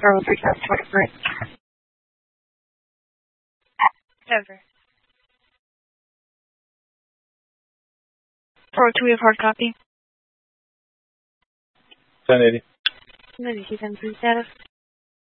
403 test 23. Denver. 402, we have hard copy. 1080. 1080, 10 status.